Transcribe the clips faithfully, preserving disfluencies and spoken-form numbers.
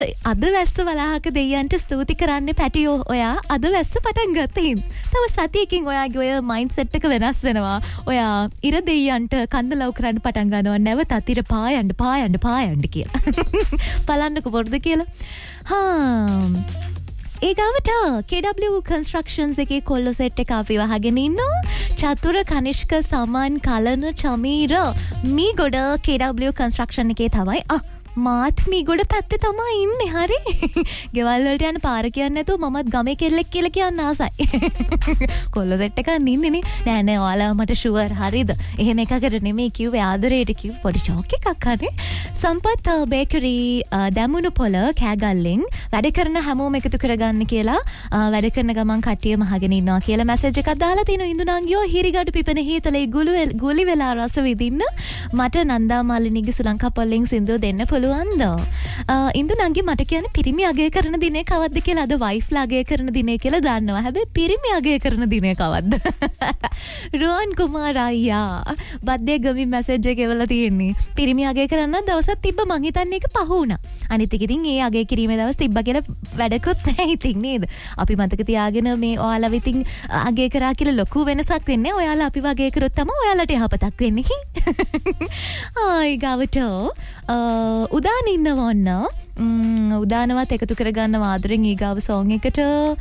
අද වැස්ස වලහක දෙයයන්ට ස්තුති කරන්න පැටියෝ ඔයා අද වැස්ස පටන් ගත්තහින් තව සතියකින් ඔයාගේ ඔය මයින්ඩ් සෙට් එක වෙනස් වෙනවා ඔයා ඉර දෙයයන්ට කන්ද ලව් කරන්න පටන් ගන්නවා නැවත අතිර පායන්න පායන්න පායන්න කියලා බලන්නකො බොරුද කියලා හා ඒගාවට K W Constructions එකේ කොල්ලෝ සෙට් එක අපි වහගෙන ඉන්නවා චතුර කනිෂ්ක සමන් කලන චමීර මී ගොඩ K W Construction එකේ තමයි ආ මාත් මී ගොඩ පැත්තේ තමයි ඉන්නේ හරි ගෙවල් වලට යන පාර කියන්නේ නැතුව මමත් ගමේ කෙල්ලෙක් කියලා කියන්න ආසයි කොල්ල සෙට් එකක් ඉන්නේ නේ නෑ නෑ ඔයාලා මට ෂුවර් හරිද එහෙම එකකට නෙමෙයි කිව්වේ ආදරේට කිව්ව පොඩි ෂෝක් එකක් හරි සම්පත් බේකරි දැමුණු පොළ කෑගල්ලෙන් වැඩ කරන හැමෝම එකතු කරගන්න කියලා වැඩ කරන ගමන් කට්ටියම අහගෙන ඉන්නවා කියලා මැසේජ් එකක් දාලා තිනු ඉඳුනංගියෝ හිරිගඩු පිපෙන හීතලේ ගුලි ගුලි වෙලා රස විඳින්න මට නන්දා මාලිනීගේ ශ්‍රී ලංකා පොල්ලෙන් සින්දුව දෙන්න පුළුවන්ද ඉන්දු නංගි මට කියන්නේ පිරිමි අගය කරන දිනේ කවද්ද කියලා අද වයිෆ්ලා අගය කරන දිනේ කියලා දන්නවා හැබැයි පිරිමි අගය කරන දිනේ කවද්ද රෝන් කුමාර අයියා බද්දේ ගමි මැසේජ් එක එවලා තියෙන්නේ පිරිමි අගය කරන්න දවසක් තිබ්බ මං හිතන්නේ ඒක පහ වුණා අනිත් එක ඉතින් ඒ අගය කිරීමේ දවස් තිබ්බා කියලා වැඩකුත් නැහැ ඉතින් නේද අපි මතක තියාගෙන මේ ඔයාලා විතින් අගය කරා කියලා ලොකු වෙනසක් වෙන්නේ ඔයාලා අපි වගේ කරොත් තමයි ඔයාලට යහපතක් වෙන්නේ ආයි ගාවට උදාන ඉන්නවා ඔන්න උදානවත් එකතු කරගන්න ආදරෙන් ඊගාව සෝන් එකට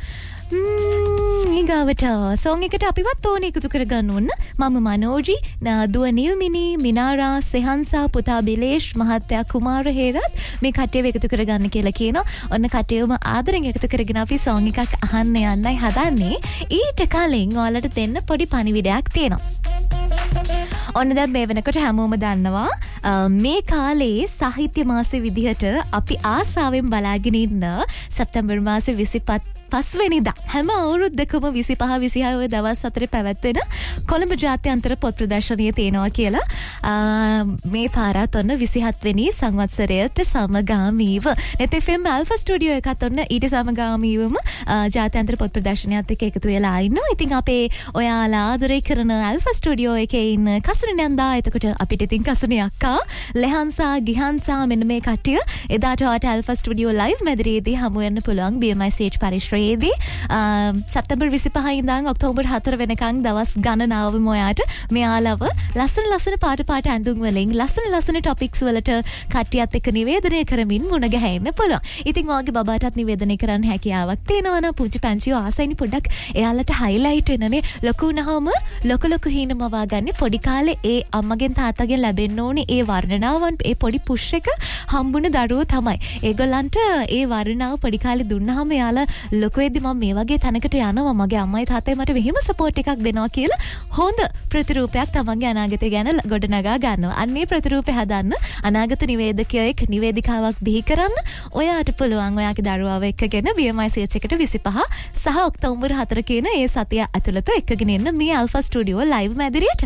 ඊගාවට සෝන් එකට අපිවත් ඕන එකතු කරගන්න ඕන මම මනෝජි දුව නිල්මිනි මිනාරා සෙහන්සා පුතා බිලේෂ් මහත්තයා කුමාර හේරත් මේ කට්ටියව එකතු කරගන්න කියලා කියනවා ඔන්න කට්ටියවම ආදරෙන් එකතු කරගෙන අපි සෝන් එකක් අහන්න යන්නයි හදන්නේ ඊට කලින් ඔයාලට දෙන්න පොඩි පණිවිඩයක් තියෙනවා ඔන්න දැන් මේ වෙනකොට හැමෝම දන්නවා මේ කාලේ සාහිත්‍ය මාසෙ විදිහට අපි ආසාවෙන් බලාගෙන ඉන්න සැප්තැම්බර් මාසේ විසිපහ වෙනිදා හැම අවුරුද්දකම විසිපහ විසිහය ඔය දවස් හතරේ පැවැත්වෙන කොළඹ ජාත්‍යන්තර පොත් ප්‍රදර්ශනය තියෙනවා කියලා මේ පාරත් ඔන්න විසිහත් වෙනි සංවත්සරයට සමගාමීව net F M Alpha Studio එකත් ඔන්න ඊට සමගාමීවම ජාත්‍යන්තර පොත් ප්‍රදර්ශනයත් එක්ක එකතු වෙලා ඉන්නවා. ඉතින් අපේ ඔයාලා ආදරේ කරන Alpha Studio එකේ ඉන්න කසුනේ නන්දා එතකොට අපිට ඉතින් කසුනේ අක්කා ලෙහන්සා ගිහන්සා මෙන්න මේ කට්ටිය එදාට ඔයාට Alpha Studio live මැදිරියේදී හමු වෙන්න පුළුවන් B M I C H පරිශ්‍රය ේදී සැප්තැම්බර් විසිපහ ඉඳන් ඔක්තෝබර් හතර වෙනකන් දවස් ගණනාවම ඔයාට මෙයාලව ලස්සන ලස්සන පාට පාට ඇඳුම් වලින් ලස්සන ලස්සන ටොපික්ස් වලට කට්ටියත් එක්ක නිවේදනය කරමින් මුණ ගැහෙන්න පුළුවන්. ඉතින් ඔයාගේ බබාටත් නිවේදනය කරන්න හැකියාවක් තියෙනවා නම් පුංචි පැංචියෝ ආසයිනි පොඩ්ඩක් එයාලට හයිලයිට් වෙනනේ ලොකු වුණාම ලොකු ලොකු හීනමවා ගන්න පොඩි කාලේ ඒ අම්මගෙන් තාත්තගෙන් ලැබෙන්න ඕනේ ඒ වර්ණනාවන් ඒ පොඩි පුෂ් එක හම්බුන දරුවෝ තමයි. ඒගොල්ලන්ට ඒ වර්ණනාව පොඩි කාලේ දුන්නාම එයාලා ලොකෙද්දි මම මේ වගේ තැනකට යනවා මගේ අම්මයි තාත්තයි මට මෙහෙම සපෝට් එකක් දෙනවා කියලා හොඳ ප්‍රතිරූපයක් තමන්ගේ අනාගතය ගැන ගොඩනගා ගන්නවා. අන්නේ ප්‍රතිරූපය හදන්න අනාගත නිවේදකයෙක් නිවේදිකාවක් බිහි කරන්න ඔයාට පුළුවන් ඔයාගේ දරුවාව එක්කගෙන B M I C H එකට විසිපහ සහ ඔක්තෝබර් හතර කියන ඒ සතිය ඇතුළත එක්කගෙන එන්න මේ Alpha Studio live මැදිරියට.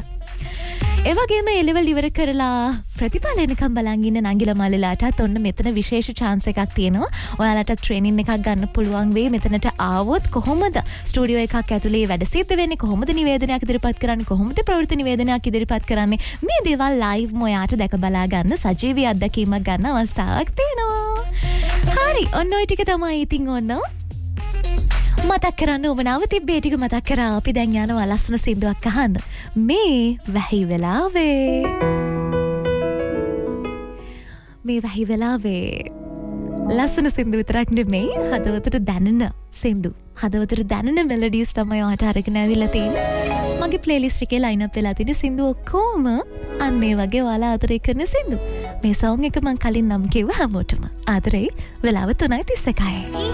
ඒ වගේම එලෙවල් ඉවර කරලා ප්‍රතිඵල එනකම් බලන් ඉන්න නංගිලා මල්ලිලාටත් ඔන්න මෙතන විශේෂ chance එකක් තියෙනවා. ඔයාලට ට්‍රේනින් එකක් ගන්න පුළුවන් වෙයි. මෙතනට ආවොත් කොහොමද ස්ටුඩියෝ එකක් ඇතුලේ වැඩ සිද්ධ වෙන්නේ? කොහොමද නිවේදනයක් ඉදිරිපත් කරන්නේ? කොහොමද ප්‍රවෘත්ති නිවේදනයක් ඉදිරිපත් කරන්නේ? මේ දේවල් live මොයාට දැක බලා ගන්න සජීවී අත්දැකීමක් ගන්න අවස්ථාවක් තියෙනවා. හරි ඔන්න ඔය ටික තමයි ඉතින් ඔන්න මතක් කරන්න උමනාව තිබ්බේ ටික මතක් කරා අපි දැන් යනවා ලස්සන සින්දුවක් අහන්න මේ වැහි වෙලාවේ මේ වැහි වෙලාවේ ලස්සන සින්දු විතරක් නෙමෙයි හදවතට දැනෙන සින්දු හදවතට දැනෙන මෙලඩිස් තමයි ඔයාට අරගෙන ඇවිල්ලා තියෙන්නේ මගේ ප්ලේලිස්ට් එකේ ලයින් අප් වෙලා තියෙන සින්දු ඔක්කොම අන්න ඒ වගේ ඔයාලා ආදරේ කරන සින්දු මේ සෝන් එක මම කලින් නම් කිව්වා හැමෝටම ආදරේ වෙලාව තුනයි තිස් එකයි